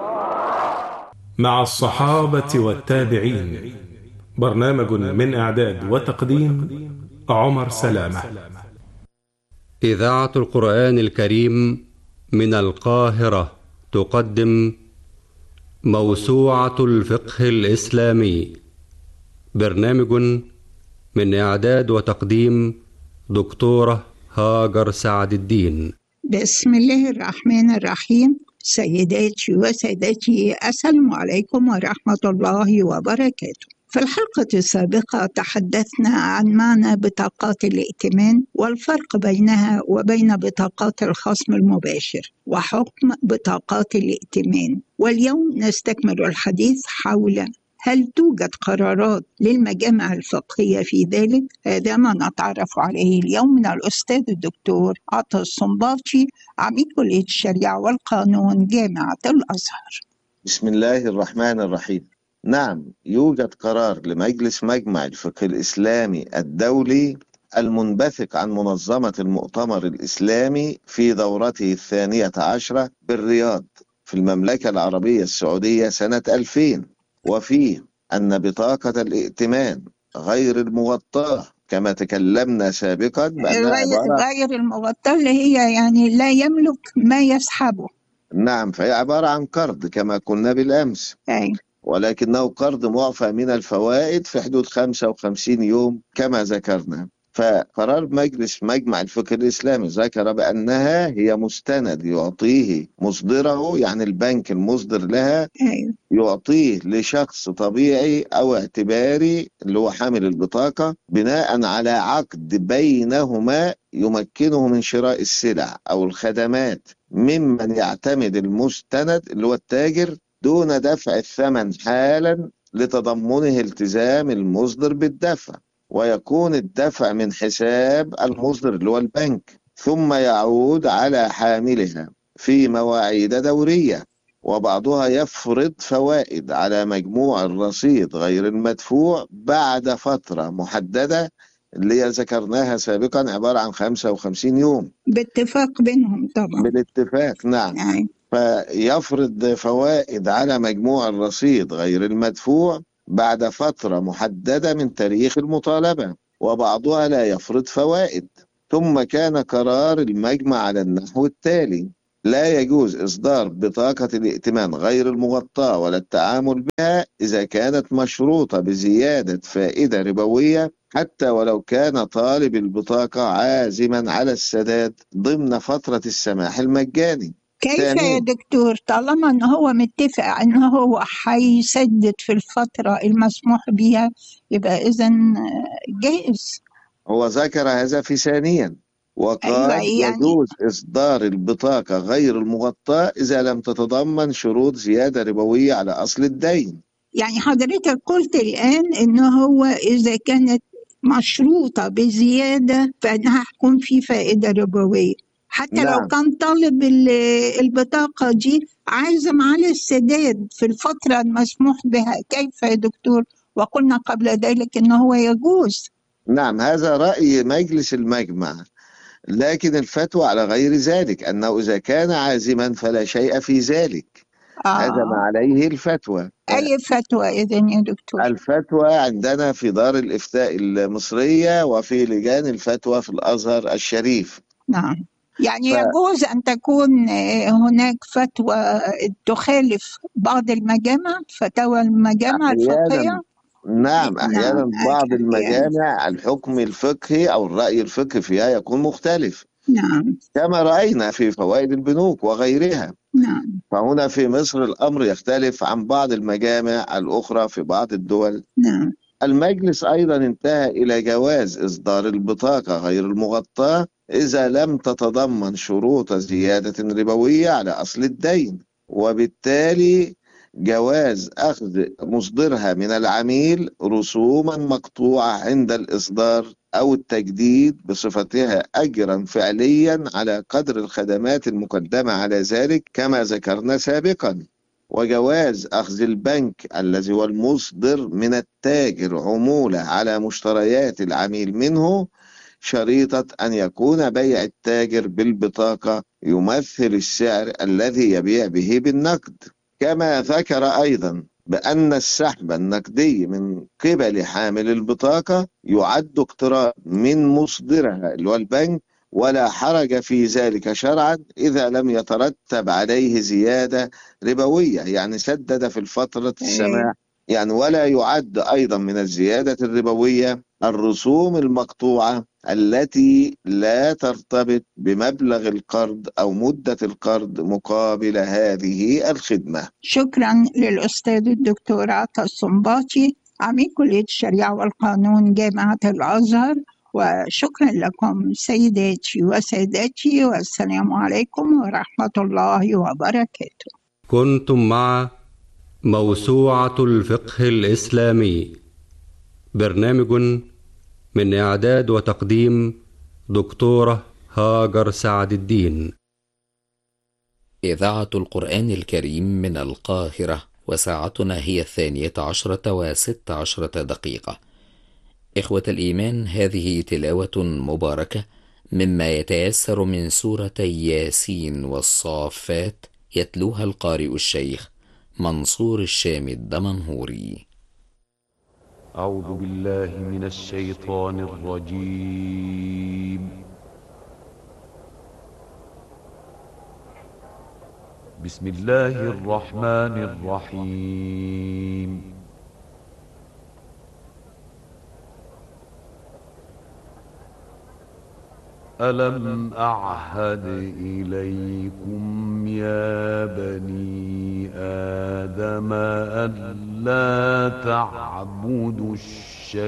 مع الصحابة والتابعين، برنامج من إعداد وتقديم عمر سلامة. إذاعة القرآن الكريم من القاهرة تقدم موسوعة الفقه الإسلامي، برنامج من إعداد وتقديم دكتورة هاجر سعد الدين. بسم الله الرحمن الرحيم. سيداتي وسادتي، السلام عليكم ورحمة الله وبركاته. في الحلقة السابقة تحدثنا عن معنى بطاقات الائتمان والفرق بينها وبين بطاقات الخصم المباشر وحكم بطاقات الائتمان، واليوم نستكمل الحديث حول هل توجد قرارات للمجامع الفقهية في ذلك؟ هذا ما نتعرف عليه اليوم من الأستاذ الدكتور عطا الصنباطي، عميد كلية الشريعة والقانون جامعة الأزهر. بسم الله الرحمن الرحيم. نعم، يوجد قرار لمجلس مجمع الفقه الإسلامي الدولي المنبثق عن منظمة المؤتمر الإسلامي في دورته 12 بالرياض في المملكة العربية السعودية سنة 2000، وفيه أن بطاقة الائتمان غير المغطاة كما تكلمنا سابقا بأنها غير المغطاة اللي هي يعني لا يملك ما يسحبه. نعم، فهي عبارة عن قرض كما قلنا بالأمس، ولكنه قرض معفى من الفوائد في حدود 55 يوم كما ذكرنا. فقرار مجلس مجمع الفقه الإسلامي ذكر بأنها هي مستند يعطيه مصدره، يعني البنك المصدر لها يعطيه لشخص طبيعي أو اعتباري اللي هو حامل البطاقة بناء على عقد بينهما يمكنه من شراء السلع أو الخدمات ممن يعتمد المستند اللي هو التاجر دون دفع الثمن حالا لتضمنه التزام المصدر بالدفع، ويكون الدفع من حساب المصدر اللي هو البنك، ثم يعود على حاملها في مواعيد دورية، وبعضها يفرض فوائد على مجموع الرصيد غير المدفوع بعد فترة محددة اللي ذكرناها سابقا عبارة عن 55 يوم باتفاق بينهم طبعا. بالاتفاق، نعم. فيفرض فوائد على مجموع الرصيد غير المدفوع بعد فترة محددة من تاريخ المطالبة، وبعضها لا يفرض فوائد. ثم كان قرار المجمع على النحو التالي: لا يجوز إصدار بطاقة الائتمان غير المغطاة ولا التعامل بها إذا كانت مشروطة بزيادة فائدة ربوية، حتى ولو كان طالب البطاقة عازما على السداد ضمن فترة السماح المجاني. كيف يا دكتور طالما أنه هو متفق أنه هو حيسدد في الفترة المسموح بها يبقى إذن جائز؟ هو ذكر هذا في ثانيا، وقال يجوز إصدار البطاقة غير المغطاة إذا لم تتضمن شروط زيادة ربوية على أصل الدين. يعني حضرتك قلت الآن إنه هو إذا كانت مشروطة بزيادة فإنها هتكون في فائدة ربوية، حتى نعم. لو كان طالب البطاقة دي عازم على السداد في الفترة المسموح بها، كيف يا دكتور؟ وقلنا قبل ذلك إنه هو يجوز. نعم، هذا رأي مجلس المجمع، لكن الفتوى على غير ذلك، أنه إذا كان عازما فلا شيء في ذلك. هذا ما عليه الفتوى. أي فتوى إذن يا دكتور؟ الفتوى عندنا في دار الإفتاء المصرية وفي لجان الفتوى في الأزهر الشريف. نعم، يعني يجوز أن تكون هناك فتوى تخالف بعض المجامع، فتاوى المجامع الفقهية. نعم، أحيانا بعض المجامع الحكم الفقهي أو الرأي الفقهي فيها يكون مختلف. نعم، كما رأينا في فوائد البنوك وغيرها. نعم. فهنا في مصر الأمر يختلف عن بعض المجامع الأخرى في بعض الدول. نعم. المجلس أيضا انتهى إلى جواز إصدار البطاقة غير المغطاة إذا لم تتضمن شروط زيادة ربوية على أصل الدين، وبالتالي جواز أخذ مصدرها من العميل رسوما مقطوعة عند الإصدار أو التجديد بصفتها أجرا فعليا على قدر الخدمات المقدمة على ذلك كما ذكرنا سابقا، وجواز أخذ البنك الذي هو المصدر من التاجر عمولة على مشتريات العميل منه، شريطة أن يكون بيع التاجر بالبطاقة يمثل السعر الذي يبيع به بالنقد. كما ذكر أيضا بأن السحب النقدي من قبل حامل البطاقة يعد اقتراض من مصدرها اللي هو البنك، ولا حرج في ذلك شرعا إذا لم يترتب عليه زيادة ربوية، يعني سدد في الفترة السماح، يعني ولا يعد أيضا من الزيادة الربوية الرسوم المقطوعة التي لا ترتبط بمبلغ القرض أو مدة القرض مقابل هذه الخدمة. شكرا للأستاذ الدكتور عطا الصنباطي عميد كلية الشريعة والقانون جامعة الأزهر، وشكرا لكم سيداتي وسادتي، والسلام عليكم ورحمة الله وبركاته. كنتم مع موسوعة الفقه الإسلامي، برنامج من إعداد وتقديم دكتورة هاجر سعد الدين. إذاعة القرآن الكريم من القاهرة، وساعتنا هي 12:16 إخوة الإيمان، هذه تلاوة مباركة مما يتيسر من سورتي ياسين والصافات، يتلوها القارئ الشيخ منصور الشامي الدمنهوري. أعوذ بالله من الشيطان الرجيم. بسم الله الرحمن الرحيم. ألم أعهد إليكم يا بني آدم أن لا تعبدوا